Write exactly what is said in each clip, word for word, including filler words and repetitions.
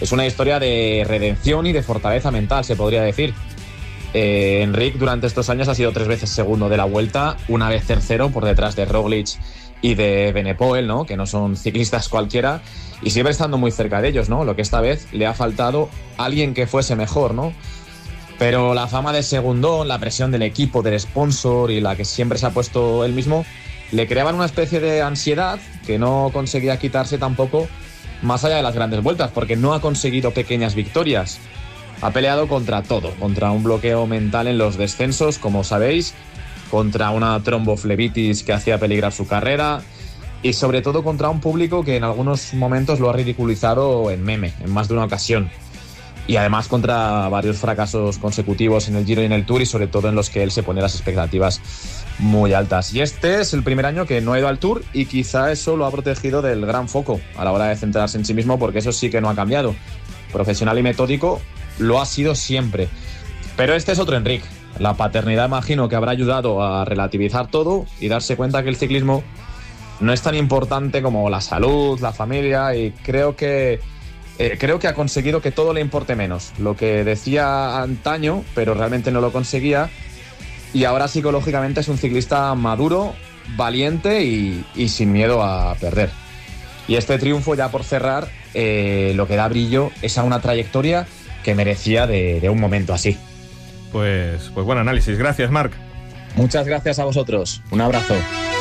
es una historia de redención y de fortaleza mental, se podría decir. Eh, Enric durante estos años ha sido tres veces segundo de la Vuelta, una vez tercero por detrás de Roglic y de Benepoel, ¿no? Que no son ciclistas cualquiera, y siempre estando muy cerca de ellos, ¿no? Lo que esta vez le ha faltado alguien que fuese mejor, ¿no? Pero la fama de segundón, la presión del equipo, del sponsor y la que siempre se ha puesto él mismo, le creaban una especie de ansiedad que no conseguía quitarse tampoco más allá de las grandes vueltas, porque no ha conseguido pequeñas victorias. Ha peleado contra todo, contra un bloqueo mental en los descensos, como sabéis, contra una tromboflebitis que hacía peligrar su carrera y sobre todo contra un público que en algunos momentos lo ha ridiculizado en meme, en más de una ocasión. Y además contra varios fracasos consecutivos en el Giro y en el Tour, y sobre todo en los que él se pone las expectativas muy altas. Y este es el primer año que no ha ido al Tour, y quizá eso lo ha protegido del gran foco a la hora de centrarse en sí mismo, porque eso sí que no ha cambiado. Profesional y metódico lo ha sido siempre. Pero este es otro Enric. La paternidad, imagino, que habrá ayudado a relativizar todo y darse cuenta que el ciclismo no es tan importante como la salud, la familia, y creo que eh, creo que ha conseguido que todo le importe menos. Lo que decía antaño, pero realmente no lo conseguía, y ahora psicológicamente es un ciclista maduro, valiente y, y sin miedo a perder. Y este triunfo, ya por cerrar, eh, lo que da brillo es a una trayectoria que merecía de, de un momento así. Pues, pues buen análisis. Gracias, Marc. Muchas gracias a vosotros. Un abrazo.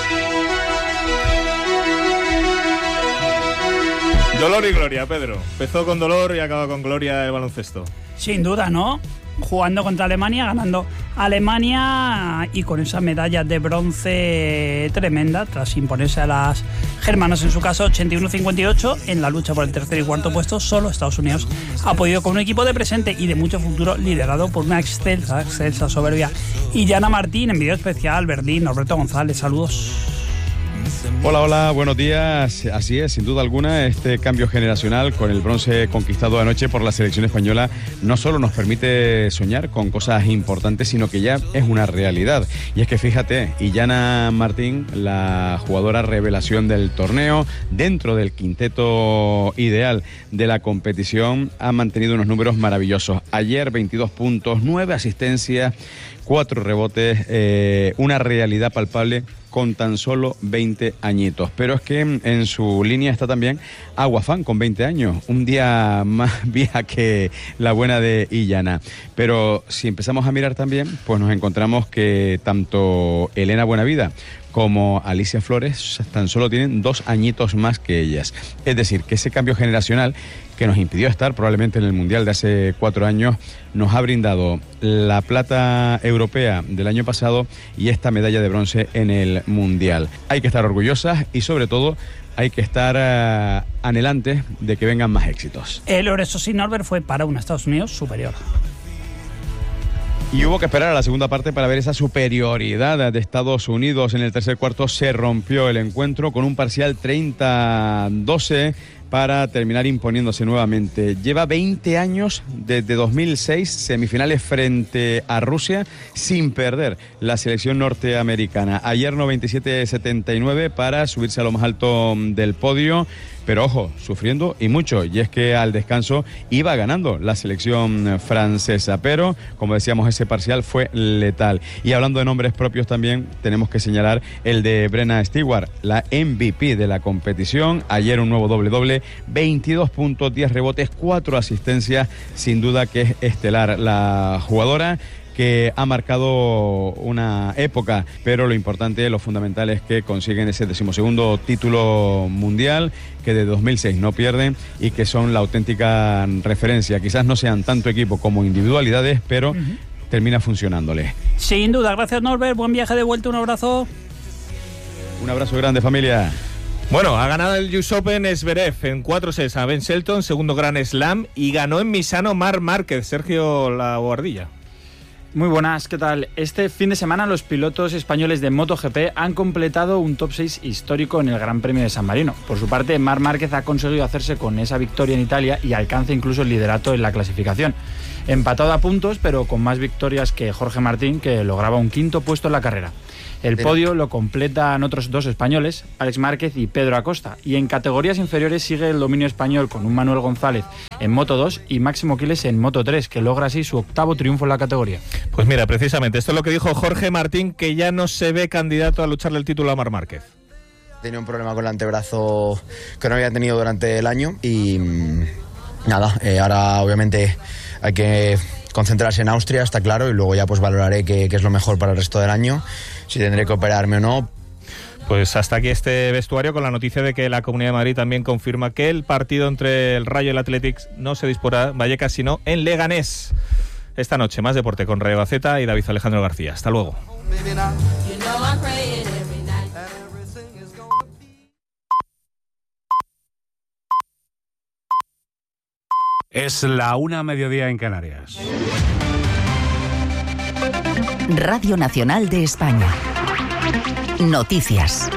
Dolor y gloria, Pedro. Empezó con dolor y acaba con gloria el baloncesto. Sin duda, ¿no? Jugando contra Alemania, ganando Alemania y con esa medalla de bronce tremenda tras imponerse a las germanas, en su caso ochenta y uno a cincuenta y ocho. En la lucha por el tercer y cuarto puesto, solo Estados Unidos ha podido, con un equipo de presente y de mucho futuro, liderado por una excelsa, excelsa, soberbia Illana Martín. En vídeo especial, Berlín, Norberto González, saludos. Hola, hola, buenos días. Así es, sin duda alguna, este cambio generacional con el bronce conquistado anoche por la selección española no solo nos permite soñar con cosas importantes, sino que ya es una realidad. Y es que fíjate, Illana Martín, la jugadora revelación del torneo, dentro del quinteto ideal de la competición, ha mantenido unos números maravillosos. Ayer veintidós puntos, nueve asistencias, cuatro rebotes, eh, una realidad palpable con tan solo veinte añitos. Pero es que en su línea está también Agua Fan, con veinte años, un día más vieja que la buena de Illana. Pero si empezamos a mirar también, pues nos encontramos que tanto Elena Buenavida como Alicia Flores tan solo tienen dos añitos más que ellas. Es decir, que ese cambio generacional que nos impidió estar probablemente en el Mundial de hace cuatro años, nos ha brindado la plata europea del año pasado y esta medalla de bronce en el Mundial. Hay que estar orgullosas y sobre todo hay que estar uh, anhelantes de que vengan más éxitos. El oro, eso sí, Norbert, fue para un Estados Unidos superior. Y hubo que esperar a la segunda parte para ver esa superioridad de Estados Unidos. En el tercer cuarto se rompió el encuentro con un parcial treinta a doce para terminar imponiéndose nuevamente. Lleva veinte años, desde dos mil seis, semifinales frente a Rusia, sin perder la selección norteamericana. Ayer noventa y siete a setenta y nueve para subirse a lo más alto del podio. Pero ojo, sufriendo y mucho, y es que al descanso iba ganando la selección francesa, pero como decíamos, ese parcial fue letal. Y hablando de nombres propios también, tenemos que señalar el de Brenna Stewart, la M V P de la competición. Ayer un nuevo doble-doble, veintidós puntos, diez rebotes, cuatro asistencias, sin duda que es estelar la jugadora, que ha marcado una época, pero lo importante, lo fundamental es que consiguen ese decimosegundo título mundial, que de dos mil seis no pierden y que son la auténtica referencia. Quizás no sean tanto equipo como individualidades, pero uh-huh. termina funcionándoles. Sin duda, gracias Norbert, buen viaje de vuelta, un abrazo. Un abrazo grande, familia. Bueno, ha ganado el U S Open Zverev en cuatro sets a Ben Shelton, segundo Grand Slam, y ganó en Misano Marc Márquez. Sergio La Guardilla. Muy buenas, ¿qué tal? Este fin de semana los pilotos españoles de MotoGP han completado un top seis histórico en el Gran Premio de San Marino. Por su parte, Marc Márquez ha conseguido hacerse con esa victoria en Italia y alcanza incluso el liderato en la clasificación. Empatado a puntos, pero con más victorias que Jorge Martín, que lograba un quinto puesto en la carrera. El podio lo completan otros dos españoles, Alex Márquez y Pedro Acosta. Y en categorías inferiores sigue el dominio español con un Manuel González en Moto dos y Máximo Quiles en Moto tres, que logra así su octavo triunfo en la categoría. Pues mira, precisamente esto es lo que dijo Jorge Martín, que ya no se ve candidato a lucharle el título a Marc Márquez. Tenía un problema con el antebrazo que no había tenido durante el año y nada, eh, ahora obviamente hay que concentrarse en Austria, está claro, y luego ya pues valoraré qué, qué es lo mejor para el resto del año, si tendré que operarme o no. Pues hasta aquí este vestuario con la noticia de que la Comunidad de Madrid también confirma que el partido entre el Rayo y el Athletic no se disputará en Vallecas, sino en Leganés. Esta noche, más deporte con Rayo Gaceta y David Alejandro García. Hasta luego. Es la una mediodía en Canarias. Radio Nacional de España. Noticias.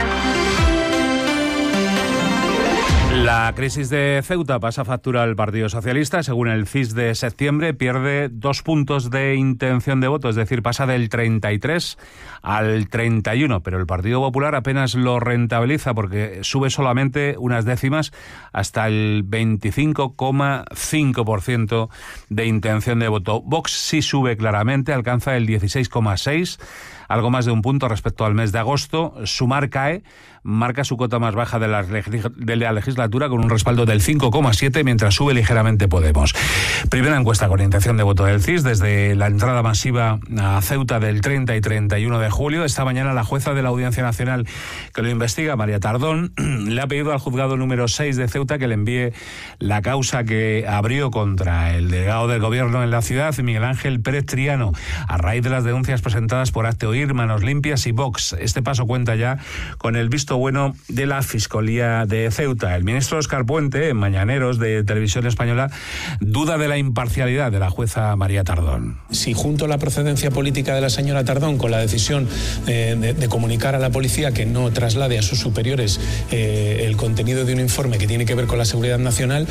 La crisis de Ceuta pasa factura al Partido Socialista. Según el C I S de septiembre, pierde dos puntos de intención de voto, es decir, pasa del treinta y tres al treinta y uno, pero el Partido Popular apenas lo rentabiliza porque sube solamente unas décimas hasta el veinticinco coma cinco por ciento de intención de voto. Vox sí sube claramente, alcanza el dieciséis coma seis por ciento, algo más de un punto respecto al mes de agosto. Sumar cae, marca su cota más baja de la, de la legislatura con un respaldo del cinco coma siete, mientras sube ligeramente Podemos. Primera encuesta con intención de voto del C I S desde la entrada masiva a Ceuta del treinta y treinta y uno de julio. Esta mañana la jueza de la Audiencia Nacional que lo investiga, María Tardón, le ha pedido al juzgado número seis de Ceuta que le envíe la causa que abrió contra el delegado del gobierno en la ciudad, Miguel Ángel Pérez Triano, a raíz de las denuncias presentadas por Hazte Oír, Manos Limpias y Vox. Este paso cuenta ya con el visto bueno de la Fiscalía de Ceuta. El ministro Óscar Puente, en Mañaneros de Televisión Española, duda de la imparcialidad de la jueza María Tardón. Si junto la procedencia política de la señora Tardón con la decisión eh, de, de comunicar a la policía que no traslade a sus superiores eh, el contenido de un informe que tiene que ver con la seguridad nacional,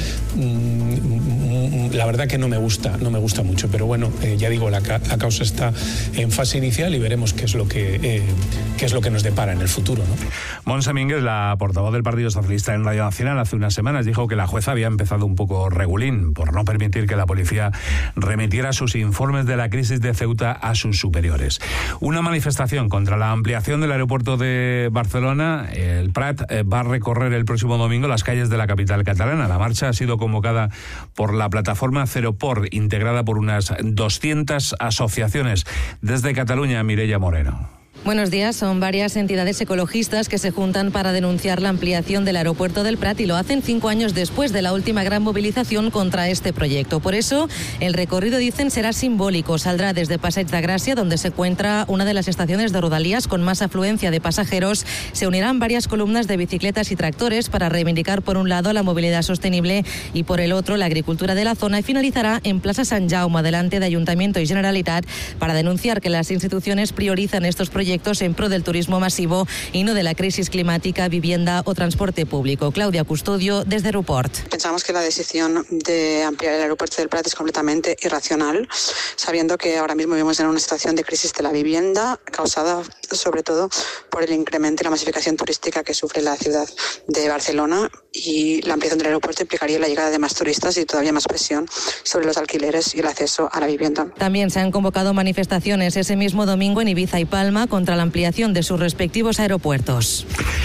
mmm, la verdad que no me gusta, no me gusta mucho. Pero bueno, eh, ya digo, la, la causa está en fase inicial y veremos qué es lo que eh, qué es lo que nos depara en el futuro, ¿no? Montse Mínguez, la portavoz del Partido Socialista en Radio Nacional, hace unas semanas dijo que la jueza había empezado un poco regulín por no permitir que la policía remitiera sus informes de la crisis de Ceuta a sus superiores. Una manifestación contra la ampliación del aeropuerto de Barcelona, el Prat, va a recorrer el próximo domingo las calles de la capital catalana. La marcha ha sido convocada por la plataforma Cero Port, integrada por unas doscientas asociaciones. Desde Cataluña, Mireia Moreno. Buenos días. Son varias entidades ecologistas que se juntan para denunciar la ampliación del aeropuerto del Prat y lo hacen cinco años después de la última gran movilización contra este proyecto. Por eso, el recorrido, dicen, será simbólico. Saldrá desde Passeig de Gràcia, donde se encuentra una de las estaciones de Rodalies con más afluencia de pasajeros. Se unirán varias columnas de bicicletas y tractores para reivindicar, por un lado, la movilidad sostenible y, por el otro, la agricultura de la zona, y finalizará en Plaza Sant Jaume, delante de Ayuntamiento y Generalitat, para denunciar que las instituciones priorizan estos proyectos en pro del turismo masivo y no de la crisis climática, vivienda o transporte público. Claudia Custodio, desde Aeroport. Pensamos que la decisión de ampliar el aeropuerto del Prat es completamente irracional, sabiendo que ahora mismo vivimos en una situación de crisis de la vivienda, causada sobre todo por el incremento y la masificación turística que sufre la ciudad de Barcelona, y la ampliación del aeropuerto implicaría la llegada de más turistas y todavía más presión sobre los alquileres y el acceso a la vivienda. También se han convocado manifestaciones ese mismo domingo en Ibiza y Palma contra la ampliación de sus respectivos aeropuertos.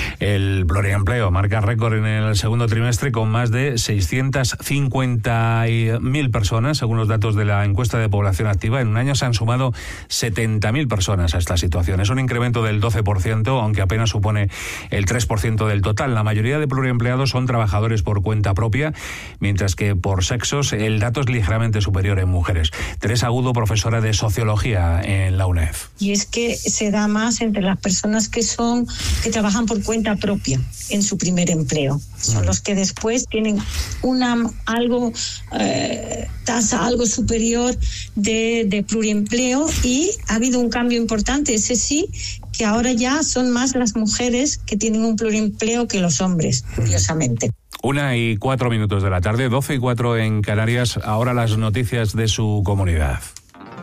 El pluriempleo marca récord en el segundo trimestre con más de seiscientas cincuenta mil personas, según los datos de la encuesta de población activa. En un año se han sumado setenta mil personas a esta situación. Es un incremento del doce por ciento, aunque apenas supone el tres por ciento del total. La mayoría de pluriempleados son trabajadores por cuenta propia, mientras que por sexos el dato es ligeramente superior en mujeres. Teresa Agudo, profesora de Sociología en la UNED. Y es que se da más entre las personas que son que trabajan por cuenta propia en su primer empleo. Son los que después tienen una algo eh, tasa algo superior de, de pluriempleo, y ha habido un cambio importante, ese sí, que ahora ya son más las mujeres que tienen un pluriempleo que los hombres, curiosamente. Una y cuatro minutos de la tarde, doce y cuatro en Canarias. Ahora las noticias de su comunidad.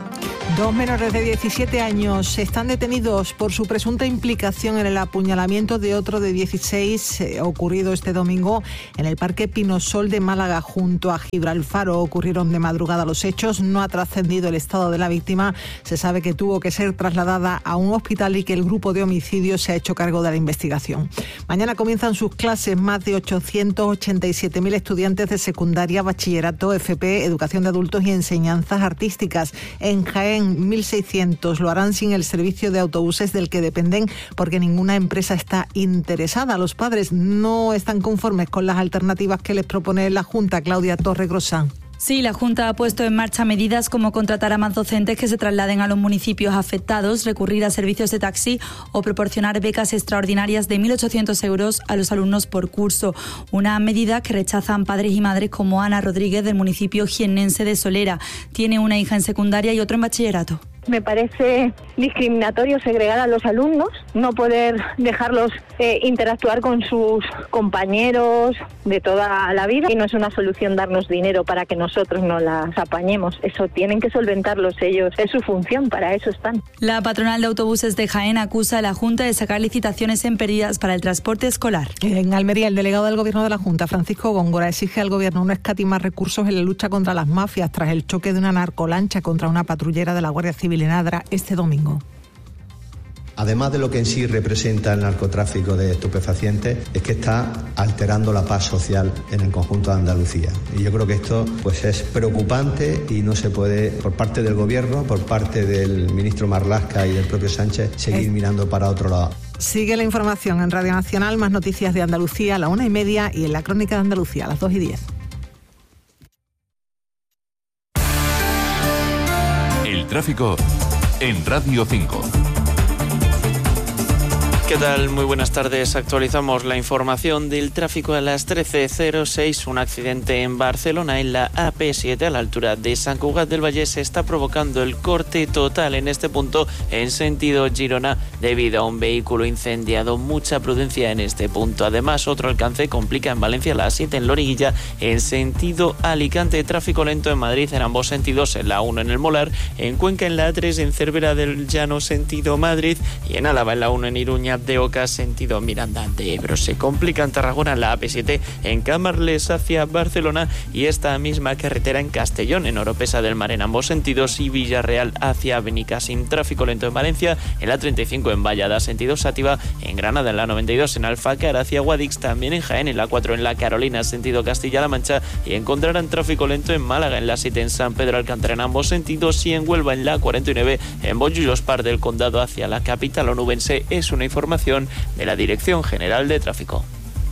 Dos menores de diecisiete años están detenidos por su presunta implicación en el apuñalamiento de otro de dieciséis eh, ocurrido este domingo en el Parque Pinosol de Málaga junto a Gibralfaro. Ocurrieron de madrugada los hechos. No ha trascendido el estado de la víctima. Se sabe que tuvo que ser trasladada a un hospital y que el grupo de homicidios se ha hecho cargo de la investigación. Mañana comienzan sus clases más de ochocientos ochenta y siete mil estudiantes de secundaria, bachillerato, F P, educación de adultos y enseñanzas artísticas. En Jaén, mil seiscientos lo harán sin el servicio de autobuses del que dependen porque ninguna empresa está interesada. Los padres no están conformes con las alternativas que les propone la Junta. Claudia Torre-Grosán. Sí, la Junta ha puesto en marcha medidas como contratar a más docentes que se trasladen a los municipios afectados, recurrir a servicios de taxi o proporcionar becas extraordinarias de mil ochocientos euros a los alumnos por curso. Una medida que rechazan padres y madres como Ana Rodríguez del municipio jiennense de Solera. Tiene una hija en secundaria y otra en bachillerato. Me parece discriminatorio segregar a los alumnos, no poder dejarlos eh, interactuar con sus compañeros de toda la vida, y no es una solución darnos dinero para que nosotros no las apañemos. Eso tienen que solventarlos ellos, es su función, para eso están. La patronal de autobuses de Jaén acusa a la Junta de sacar licitaciones impedidas para el transporte escolar. En Almería, el delegado del Gobierno de la Junta, Francisco Góngora, exige al Gobierno no escatimar recursos en la lucha contra las mafias tras el choque de una narcolancha contra una patrullera de la Guardia Civil en Adra este domingo. Además de lo que en sí representa el narcotráfico de estupefacientes, es que está alterando la paz social en el conjunto de Andalucía. Y yo creo que esto pues es preocupante y no se puede, por parte del Gobierno, por parte del ministro Marlaska y del propio Sánchez, seguir mirando para otro lado. Sigue la información en Radio Nacional, más noticias de Andalucía a la una y media y en la Crónica de Andalucía a las dos y diez. El tráfico en Radio cinco. ¿Qué tal? Muy buenas tardes. Actualizamos la información del tráfico a las trece cero seis. Un accidente en Barcelona en la A P siete a la altura de Sant Cugat del Vallès se está provocando el corte total en este punto en sentido Girona debido a un vehículo incendiado. Mucha prudencia en este punto. Además, otro alcance complica en Valencia la A siete en Loriguilla en sentido Alicante. Tráfico lento en Madrid en ambos sentidos, en la uno en el Molar, en Cuenca en la A tres, en Cervera del Llano sentido Madrid y en Álava en la uno en Iruña de Oca sentido Miranda de Ebro. Se complica en Tarragona en la A P siete en Camarles hacia Barcelona y esta misma carretera en Castellón en Oropesa del Mar en ambos sentidos y Villarreal hacia Benicàssim. Tráfico lento en Valencia en la treinta y cinco en Vallada sentido Sátiva, en Granada en la noventa y dos en Alfácar hacia Guadix, también en Jaén en la cuatro en la Carolina sentido Castilla-La Mancha y encontrarán tráfico lento en Málaga en la siete en San Pedro Alcántara en ambos sentidos y en Huelva en la cuarenta y nueve en Bollullos Par del Condado hacia la capital onubense. Es una información de la Dirección General de Tráfico.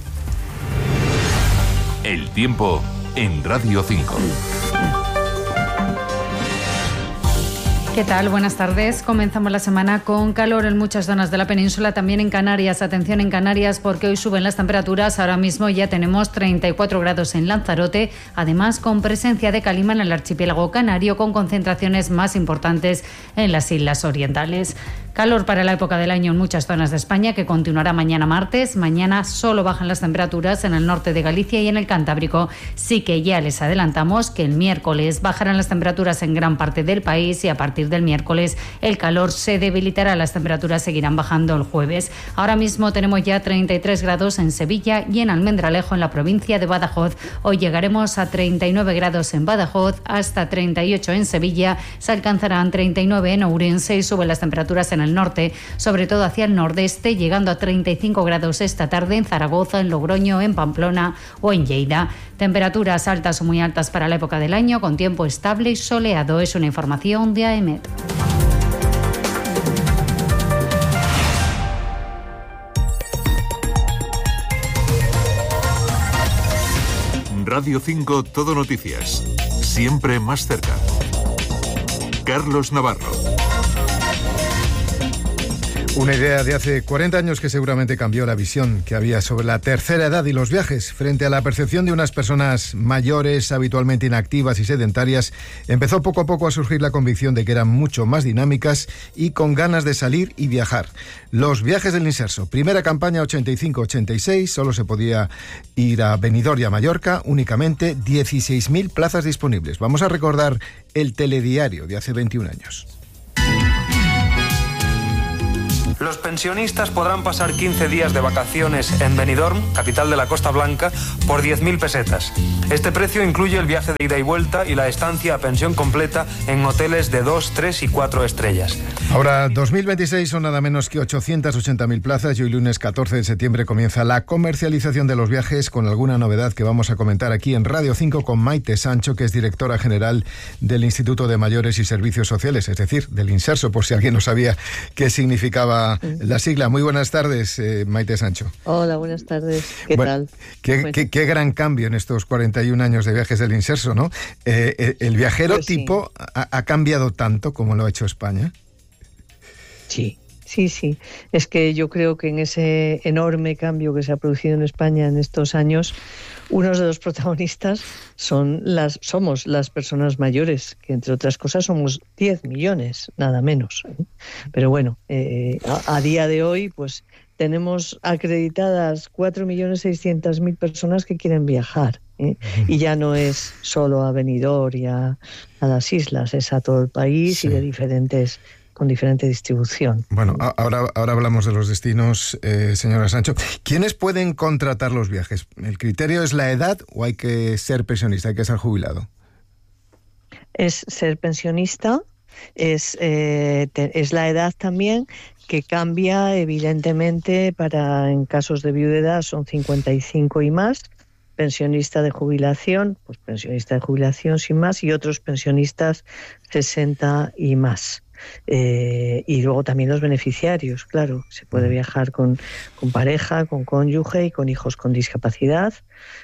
El tiempo en Radio cinco. ¿Qué tal? Buenas tardes. Comenzamos la semana con calor en muchas zonas de la península, también en Canarias. Atención en Canarias porque hoy suben las temperaturas. Ahora mismo ya tenemos treinta y cuatro grados en Lanzarote, además con presencia de calima en el archipiélago canario, con concentraciones más importantes en las islas orientales. Calor para la época del año en muchas zonas de España, que continuará mañana martes. Mañana solo bajan las temperaturas en el norte de Galicia y en el Cantábrico. Sí que ya les adelantamos que el miércoles bajarán las temperaturas en gran parte del país y a partir del miércoles el calor se debilitará. Las temperaturas seguirán bajando el jueves. Ahora mismo tenemos ya treinta y tres grados en Sevilla y en Almendralejo, en la provincia de Badajoz. Hoy llegaremos a treinta y nueve grados en Badajoz, hasta treinta y ocho en Sevilla. Se alcanzarán treinta y nueve en Ourense y suben las temperaturas en el norte, sobre todo hacia el nordeste, llegando a treinta y cinco grados esta tarde en Zaragoza, en Logroño, en Pamplona o en Lleida. Temperaturas altas o muy altas para la época del año, con tiempo estable y soleado. Es una información de A E M E T. Radio cinco Todo Noticias. Siempre más cerca. Carlos Navarro. Una idea de hace cuarenta años que seguramente cambió la visión que había sobre la tercera edad y los viajes. Frente a la percepción de unas personas mayores, habitualmente inactivas y sedentarias, empezó poco a poco a surgir la convicción de que eran mucho más dinámicas y con ganas de salir y viajar. Los viajes del Inserso. Primera campaña ochenta y cinco ochenta y seis, solo se podía ir a Benidorm y a Mallorca, únicamente dieciséis mil plazas disponibles. Vamos a recordar el telediario de hace veintiún años. Los pensionistas podrán pasar quince días de vacaciones en Benidorm, capital de la Costa Blanca, por diez mil pesetas. Este precio incluye el viaje de ida y vuelta y la estancia a pensión completa en hoteles de dos, tres y cuatro estrellas. Ahora, dos mil veintiséis son nada menos que ochocientas ochenta mil plazas y hoy lunes catorce de septiembre comienza la comercialización de los viajes con alguna novedad que vamos a comentar aquí en Radio cinco con Maite Sancho, que es directora general del Instituto de Mayores y Servicios Sociales, es decir, del Inserso, por si alguien no sabía qué significaba la sigla. Muy buenas tardes, eh, Maite Sancho. Hola, buenas tardes. ¿Qué bueno, tal? Qué, Bueno. qué, qué gran cambio en estos cuarenta y un años de viajes del Inserso, ¿no? Eh, eh, el viajero Pues sí. tipo ha, ha cambiado tanto como lo ha hecho España. Sí, sí, sí. Es que yo creo que en ese enorme cambio que se ha producido en España en estos años, unos de los protagonistas son las, somos las personas mayores, que entre otras cosas somos diez millones, nada menos. ¿eh? Pero bueno, eh, a, a día de hoy, pues tenemos acreditadas cuatro millones seiscientas mil personas que quieren viajar. ¿eh? Y ya no es solo a Benidorm y a, a las islas, es a todo el país sí. y de diferentes con diferente distribución. Bueno, ahora, ahora hablamos de los destinos, eh, señora Sancho. ¿Quiénes pueden contratar los viajes? ¿El criterio es la edad o hay que ser pensionista, hay que ser jubilado? Es ser pensionista, es, eh, te, es la edad también, que cambia evidentemente para, en casos de viudedad son cincuenta y cinco y más, pensionista de jubilación, pues pensionista de jubilación sin más, y otros pensionistas sesenta y más. Eh, y luego también los beneficiarios, claro, se puede viajar con, con pareja, con cónyuge y con hijos con discapacidad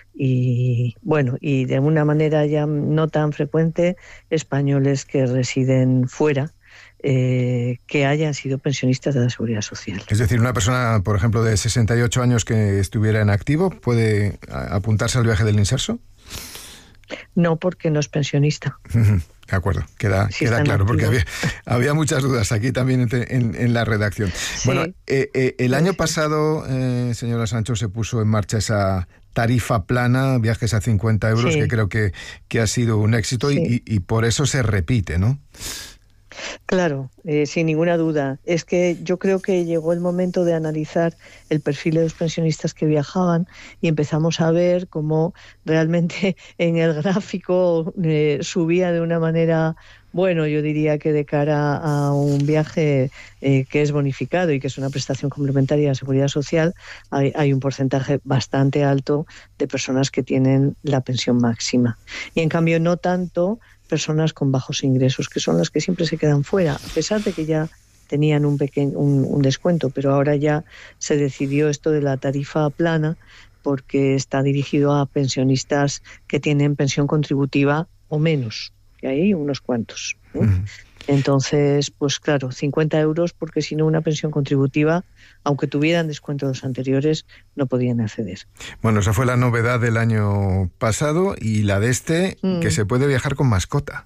y bueno, y de una manera ya no tan frecuente, españoles que residen fuera, eh, que hayan sido pensionistas de la Seguridad Social. Es decir, una persona, por ejemplo, de sesenta y ocho años que estuviera en activo, ¿puede apuntarse al viaje del Inserso? No, porque no es pensionista. De acuerdo, queda, sí, queda claro, porque había, había muchas dudas aquí también en, en, en la redacción. Sí. Bueno, eh, eh, el año pasado, eh, señora Sancho, se puso en marcha esa tarifa plana, viajes a cincuenta euros, sí. que creo que, que ha sido un éxito sí. y, y por eso se repite, ¿no? Claro, eh, sin ninguna duda. Es que yo creo que llegó el momento de analizar el perfil de los pensionistas que viajaban y empezamos a ver cómo realmente en el gráfico eh, subía de una manera, bueno, yo diría que de cara a un viaje eh, que es bonificado y que es una prestación complementaria de la Seguridad Social, hay, hay un porcentaje bastante alto de personas que tienen la pensión máxima. Y en cambio no tanto personas con bajos ingresos, que son las que siempre se quedan fuera, a pesar de que ya tenían un, pequeño, un, un descuento, pero ahora ya se decidió esto de la tarifa plana porque está dirigido a pensionistas que tienen pensión contributiva o menos, y hay unos cuantos, ¿no? Uh-huh. Entonces, pues claro, cincuenta euros, porque si no una pensión contributiva, aunque tuvieran descuentos los anteriores, no podían acceder. Bueno, esa fue la novedad del año pasado y la de este, mm. que se puede viajar con mascota.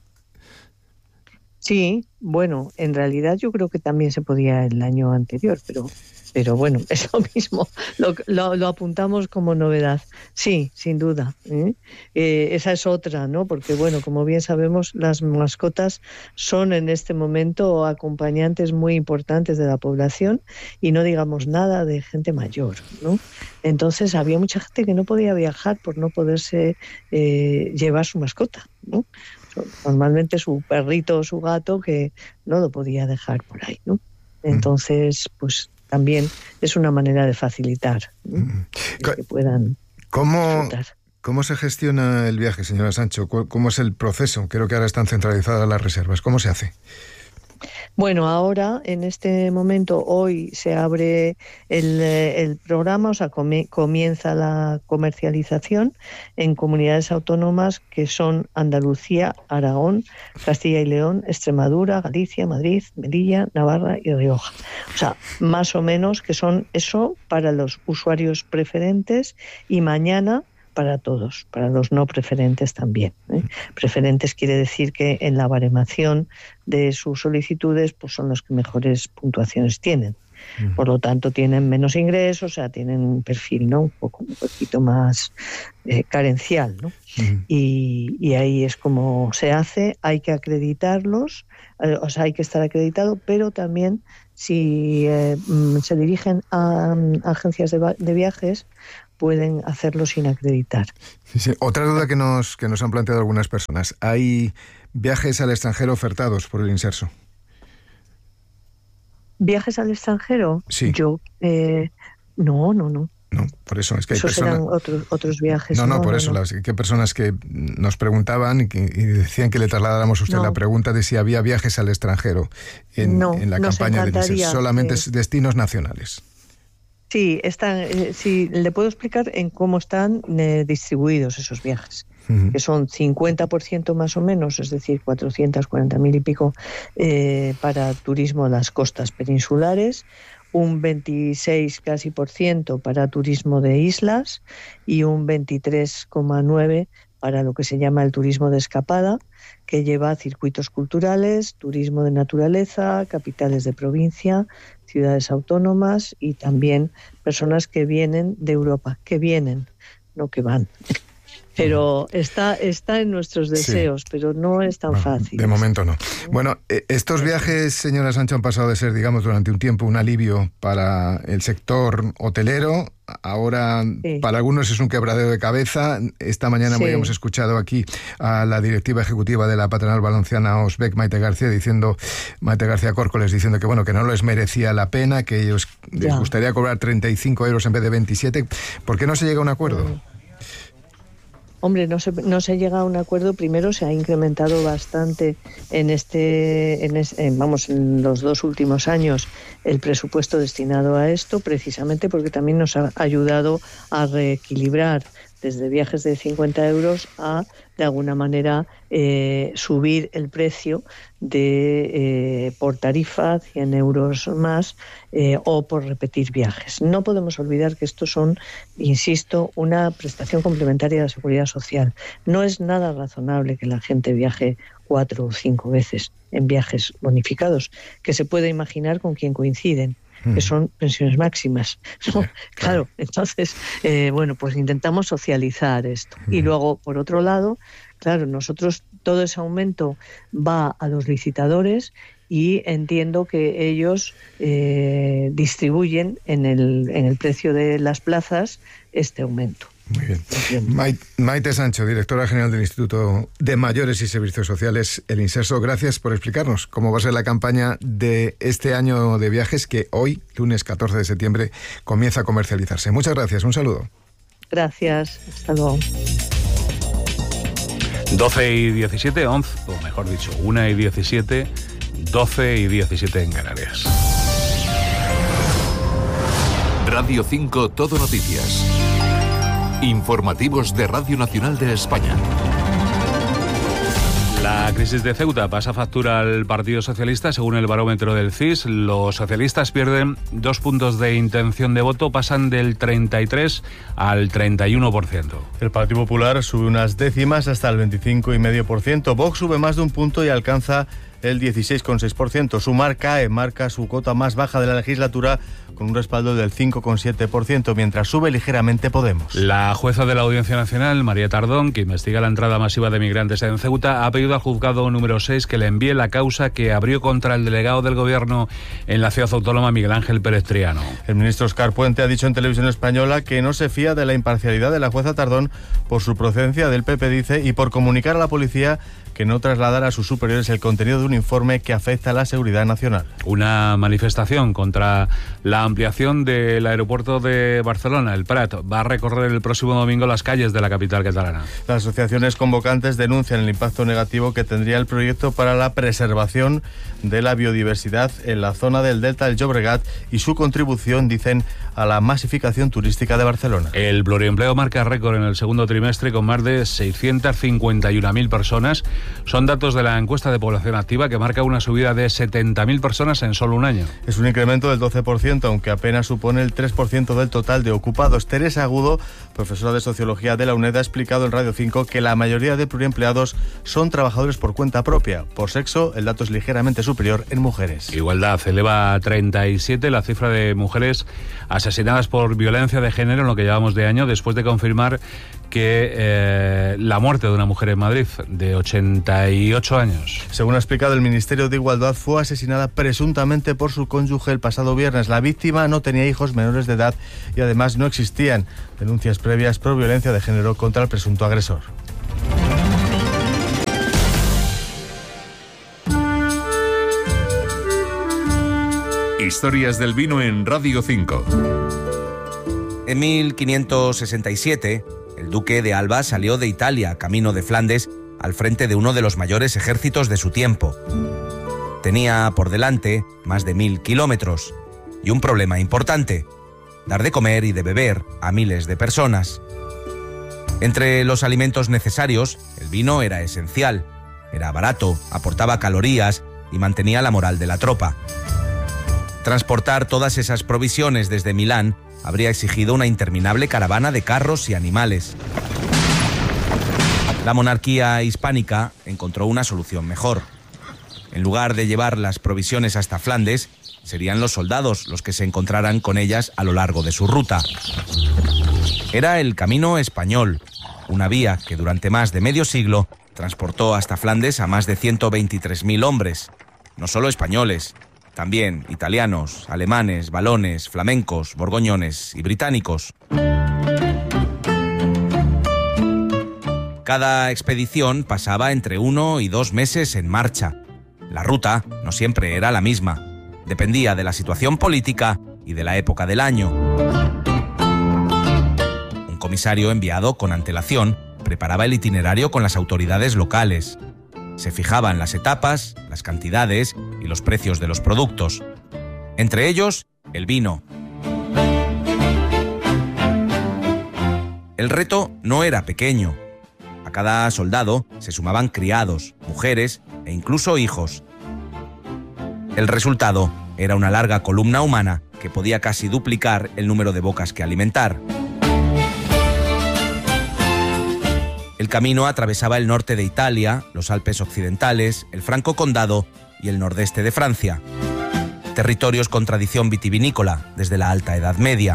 Sí, bueno, en realidad yo creo que también se podía el año anterior, pero... Pero bueno, es lo mismo, lo, lo, lo apuntamos como novedad. Sí, sin duda. ¿eh? Eh, esa es otra, ¿no? Porque bueno, como bien sabemos, las mascotas son en este momento acompañantes muy importantes de la población y no digamos nada de gente mayor, ¿no? Entonces había mucha gente que no podía viajar por no poderse eh, llevar su mascota, ¿no? Normalmente su perrito o su gato que no lo podía dejar por ahí, ¿no? Entonces, pues también es una manera de facilitar, ¿no? que puedan ¿Cómo, ¿Cómo se gestiona el viaje, señora Sancho? ¿Cómo es el proceso? Creo que ahora están centralizadas las reservas. ¿Cómo se hace? Bueno, ahora, en este momento, hoy se abre el, el programa, o sea, come, comienza la comercialización en comunidades autónomas que son Andalucía, Aragón, Castilla y León, Extremadura, Galicia, Madrid, Melilla, Navarra y Rioja. O sea, más o menos que son eso para los usuarios preferentes y mañana para todos, para los no preferentes también. ¿eh? Preferentes quiere decir que en la baremación de sus solicitudes pues son los que mejores puntuaciones tienen. Uh-huh. Por lo tanto, tienen menos ingresos, o sea, tienen un perfil, ¿no? Un poco, un poquito más eh, carencial, ¿no? Uh-huh. Y, y ahí es como se hace, hay que acreditarlos, eh, o sea, hay que estar acreditado, pero también si eh, se dirigen a, a agencias de, de viajes, pueden hacerlo sin acreditar. Sí, sí. Otra duda que nos, que nos han planteado algunas personas. ¿Hay viajes al extranjero ofertados por el Inserso? ¿Viajes al extranjero? Sí. Yo, eh, no, no, no. No, por eso es que hay Esos personas... serán otros, otros viajes. No, no, no por no, eso. no. Las, que hay personas que nos preguntaban y, que, y decían que le trasladáramos a usted No. la pregunta de si había viajes al extranjero en, No, en la nos campaña del encantaría, Inserso. Solamente eh, destinos nacionales. Sí, están, eh, sí, le puedo explicar en cómo están eh, distribuidos esos viajes, uh-huh. que son cincuenta por ciento más o menos, es decir, cuatrocientos cuarenta mil y pico eh, para turismo a las costas peninsulares, un veintiséis casi por ciento para turismo de islas y un veintitrés coma nueve por ciento para lo que se llama el turismo de escapada, que lleva circuitos culturales, turismo de naturaleza, capitales de provincia, ciudades autónomas y también personas que vienen de Europa, que vienen, no que van. Pero está, está en nuestros deseos, sí. pero no es tan no, fácil. De momento no. Bueno, estos viajes, señora Sancho, han pasado de ser, digamos, durante un tiempo un alivio para el sector hotelero. Ahora, sí. para algunos es un quebradero de cabeza. Esta mañana sí. habíamos escuchado aquí a la directiva ejecutiva de la patronal valenciana Osbec, Maite García, diciendo, Maite García Córcoles, diciendo que bueno, que no les merecía la pena, que ellos ya. les gustaría cobrar treinta y cinco euros en vez de veintisiete. ¿Por qué no se llega a un acuerdo? Sí. Hombre, no se, no se llega a un acuerdo. Primero, se ha incrementado bastante en este, en, es, en, vamos, en los dos últimos años el presupuesto destinado a esto, precisamente porque también nos ha ayudado a reequilibrar desde viajes de cincuenta euros a, de alguna manera, eh, subir el precio de eh, por tarifa, cien euros más, eh, o por repetir viajes. No podemos olvidar que estos son, insisto, una prestación complementaria de la Seguridad Social. No es nada razonable que la gente viaje cuatro o cinco veces en viajes bonificados, que se puede imaginar con quien coinciden, que son pensiones máximas, ¿no? Claro, entonces, eh, bueno, pues intentamos socializar esto. Y luego, por otro lado, claro, nosotros todo ese aumento va a los licitadores y entiendo que ellos eh, distribuyen en el, en el precio de las plazas este aumento. Muy bien. Maite, Maite Sancho, directora general del Instituto de Mayores y Servicios Sociales, el Inserso, gracias por explicarnos cómo va a ser la campaña de este año de viajes que hoy, lunes catorce de septiembre, comienza a comercializarse. Muchas gracias, un saludo. Gracias, hasta luego. doce y diecisiete, once, o mejor dicho, una y diecisiete, doce y diecisiete en Canarias. Radio cinco, Todo Noticias. Informativos de Radio Nacional de España. La crisis de Ceuta pasa factura al Partido Socialista. Según el barómetro del C I S, los socialistas pierden dos puntos de intención de voto, pasan del treinta y tres al treinta y uno por ciento. El Partido Popular sube unas décimas hasta el veinticinco coma cinco por ciento. Vox sube más de un punto y alcanza el dieciséis coma seis por ciento. Sumar cae, marca su cota más baja de la legislatura con un respaldo del cinco coma siete por ciento, mientras sube ligeramente Podemos. La jueza de la Audiencia Nacional, María Tardón, que investiga la entrada masiva de migrantes en Ceuta, ha pedido al juzgado número seis que le envíe la causa que abrió contra el delegado del Gobierno en la ciudad autónoma, Miguel Ángel Pérez Triano. El ministro Óscar Puente ha dicho en Televisión Española que no se fía de la imparcialidad de la jueza Tardón por su procedencia del P P, dice, y por comunicar a la policía que no trasladara a sus superiores el contenido de un informe que afecta a la seguridad nacional. Una manifestación contra la ampliación del aeropuerto de Barcelona, el Prat, va a recorrer el próximo domingo las calles de la capital catalana. Las asociaciones convocantes denuncian el impacto negativo que tendría el proyecto para la preservación de la biodiversidad en la zona del Delta del Llobregat y su contribución, dicen, a la masificación turística de Barcelona. El pluriempleo marca récord en el segundo trimestre con más de seiscientas cincuenta y una mil personas. Son datos de la encuesta de población activa que marca una subida de setenta mil personas en solo un año. Es un incremento del doce por ciento, aunque apenas supone el tres por ciento del total de ocupados. Teresa Agudo, profesora de Sociología de la UNED, ha explicado en Radio cinco que la mayoría de pluriempleados son trabajadores por cuenta propia. Por sexo, el dato es ligeramente superior en mujeres. Igualdad eleva a treinta y siete la cifra de mujeres asesinadas por violencia de género en lo que llevamos de año, después de confirmar que eh, la muerte de una mujer en Madrid de ochenta y ocho años. Según ha explicado el Ministerio de Igualdad, fue asesinada presuntamente por su cónyuge el pasado viernes. La víctima no tenía hijos menores de edad y además no existían denuncias previas por violencia de género contra el presunto agresor. Historias del vino en Radio cinco. En mil quinientos sesenta y siete, el duque de Alba salió de Italia, camino de Flandes, al frente de uno de los mayores ejércitos de su tiempo. Tenía por delante más de mil kilómetros y un problema importante: dar de comer y de beber a miles de personas. Entre los alimentos necesarios, el vino era esencial. Era barato, aportaba calorías y mantenía la moral de la tropa. Transportar todas esas provisiones desde Milán habría exigido una interminable caravana de carros y animales. La monarquía hispánica encontró una solución mejor. En lugar de llevar las provisiones hasta Flandes, serían los soldados los que se encontraran con ellas a lo largo de su ruta. Era el Camino Español, una vía que durante más de medio siglo transportó hasta Flandes a más de ciento veintitrés mil hombres, no solo españoles, también italianos, alemanes, valones, flamencos, borgoñones y británicos. Cada expedición pasaba entre uno y dos meses en marcha. La ruta no siempre era la misma. Dependía de la situación política y de la época del año. Un comisario enviado con antelación preparaba el itinerario con las autoridades locales. Se fijaban las etapas, las cantidades y los precios de los productos. Entre ellos, el vino. El reto no era pequeño. A cada soldado se sumaban criados, mujeres e incluso hijos. El resultado era una larga columna humana que podía casi duplicar el número de bocas que alimentar. El camino atravesaba el norte de Italia, los Alpes occidentales, el Franco Condado y el nordeste de Francia. Territorios con tradición vitivinícola desde la Alta Edad Media.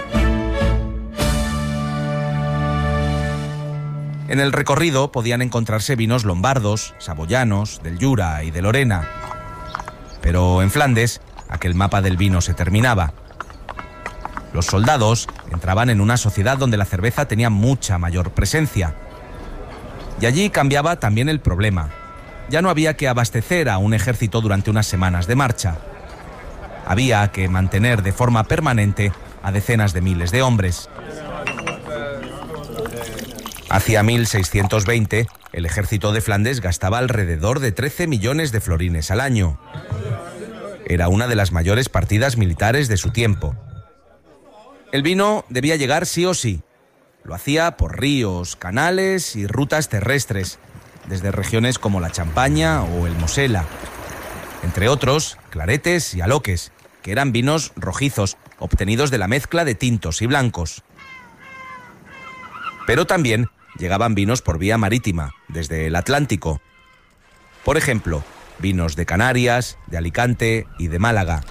En el recorrido podían encontrarse vinos lombardos, saboyanos, del Jura y de Lorena. Pero en Flandes, aquel mapa del vino se terminaba. Los soldados entraban en una sociedad donde la cerveza tenía mucha mayor presencia. Y allí cambiaba también el problema. Ya no había que abastecer a un ejército durante unas semanas de marcha. Había que mantener de forma permanente a decenas de miles de hombres. Hacia mil seiscientos veinte, el ejército de Flandes gastaba alrededor de trece millones de florines al año. Era una de las mayores partidas militares de su tiempo. El vino debía llegar sí o sí. Lo hacía por ríos, canales y rutas terrestres, desde regiones como la Champaña o el Mosela. Entre otros, claretes y aloques, que eran vinos rojizos, obtenidos de la mezcla de tintos y blancos. Pero también llegaban vinos por vía marítima, desde el Atlántico. Por ejemplo, vinos de Canarias, de Alicante y de Málaga.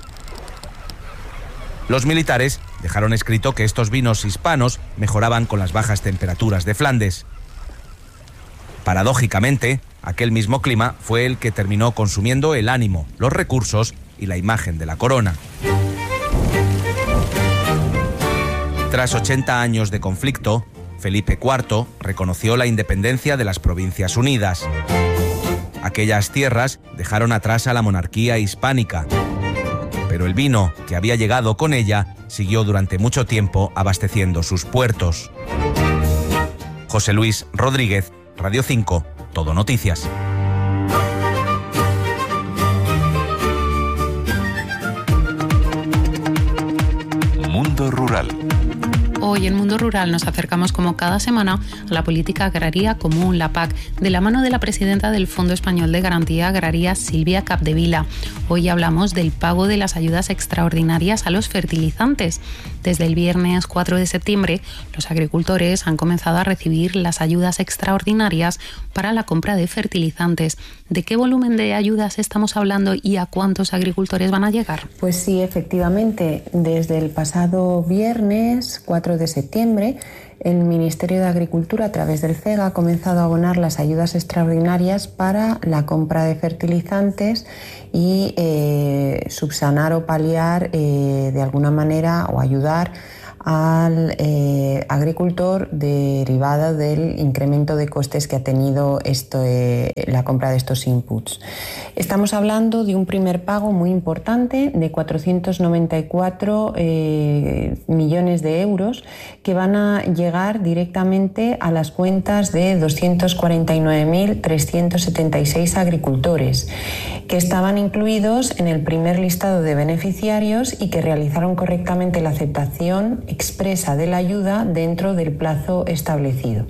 Los militares dejaron escrito que estos vinos hispanos mejoraban con las bajas temperaturas de Flandes. Paradójicamente, aquel mismo clima fue el que terminó consumiendo el ánimo, los recursos y la imagen de la corona. Tras ochenta años de conflicto, Felipe cuarto reconoció la independencia de las Provincias Unidas. Aquellas tierras dejaron atrás a la monarquía hispánica, pero el vino que había llegado con ella siguió durante mucho tiempo abasteciendo sus puertos. José Luis Rodríguez, Radio cinco, Todo Noticias. Mundo Rural. Hoy en Mundo Rural nos acercamos como cada semana a la política agraria común, la P A C, de la mano de la presidenta del Fondo Español de Garantía Agraria, Silvia Capdevila. Hoy hablamos del pago de las ayudas extraordinarias a los fertilizantes. Desde el viernes cuatro de septiembre, los agricultores han comenzado a recibir las ayudas extraordinarias para la compra de fertilizantes. ¿De qué volumen de ayudas estamos hablando y a cuántos agricultores van a llegar? Pues sí, efectivamente, desde el pasado viernes cuatro de septiembre El Ministerio de Agricultura, a través del FEGA, ha comenzado a abonar las ayudas extraordinarias para la compra de fertilizantes y eh, subsanar o paliar eh, de alguna manera o ayudar al eh, agricultor derivada del incremento de costes que ha tenido esto, eh, la compra de estos inputs. Estamos hablando de un primer pago muy importante de cuatrocientos noventa y cuatro eh, millones de euros que van a llegar directamente a las cuentas de doscientos cuarenta y nueve mil trescientos setenta y seis agricultores que estaban incluidos en el primer listado de beneficiarios y que realizaron correctamente la aceptación expresa de la ayuda dentro del plazo establecido.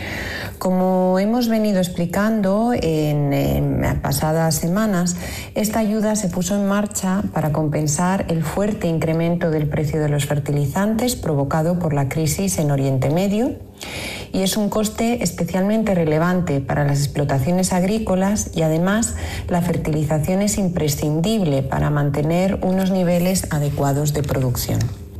Como hemos venido explicando en, en pasadas semanas, esta ayuda se puso en marcha para compensar el fuerte incremento del precio de los fertilizantes provocado por la crisis en Oriente Medio y es un coste especialmente relevante para las explotaciones agrícolas y además la fertilización es imprescindible para mantener unos niveles adecuados de producción.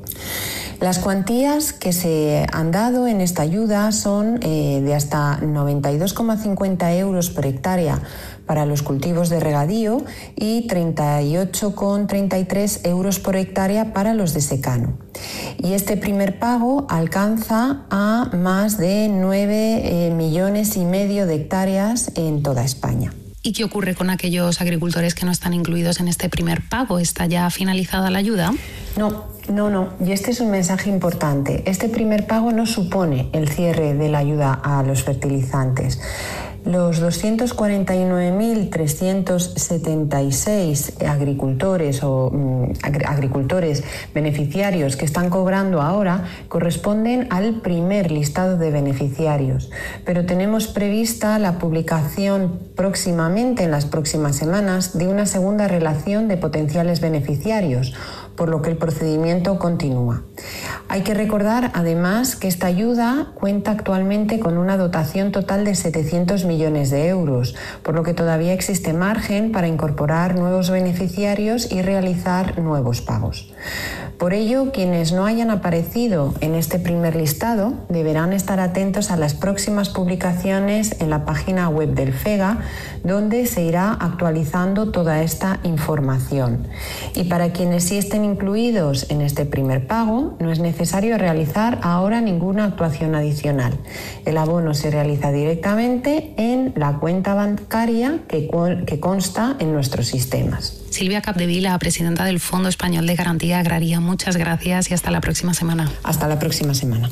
Las cuantías que se han dado en esta ayuda son eh, de hasta noventa y dos coma cincuenta euros por hectárea para los cultivos de regadío y treinta y ocho coma treinta y tres euros por hectárea para los de secano. Y este primer pago alcanza a más de nueve eh, millones y medio de hectáreas en toda España. ¿Y qué ocurre con aquellos agricultores que no están incluidos en este primer pago? ¿Está ya finalizada la ayuda? No, no, no. Y este es un mensaje importante. Este primer pago no supone el cierre de la ayuda a los fertilizantes. Los doscientos cuarenta y nueve mil trescientos setenta y seis agricultores o um, agricultores beneficiarios que están cobrando ahora corresponden al primer listado de beneficiarios, pero tenemos prevista la publicación próximamente, en las próximas semanas, de una segunda relación de potenciales beneficiarios, por lo que el procedimiento continúa. Hay que recordar, además, que esta ayuda cuenta actualmente con una dotación total de setecientos millones de euros, por lo que todavía existe margen para incorporar nuevos beneficiarios y realizar nuevos pagos. Por ello, quienes no hayan aparecido en este primer listado deberán estar atentos a las próximas publicaciones en la página web del FEGA, donde se irá actualizando toda esta información. Y para quienes sí estén incluidos en este primer pago, no es necesario realizar ahora ninguna actuación adicional. El abono se realiza directamente en la cuenta bancaria que, que consta en nuestros sistemas. Silvia Capdevila, presidenta del Fondo Español de Garantía Agraria, muchas gracias y hasta la próxima semana. Hasta la próxima semana.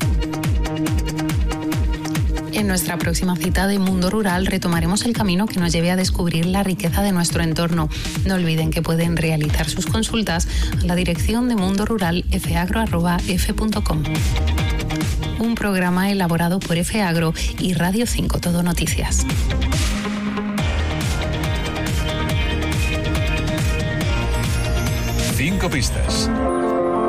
En nuestra próxima cita de Mundo Rural retomaremos el camino que nos lleve a descubrir la riqueza de nuestro entorno. No olviden que pueden realizar sus consultas a la dirección de mundo rural efeagro arroba efe punto com. Un programa elaborado por FEAGRO y Radio cinco Todo Noticias. Cinco pistas.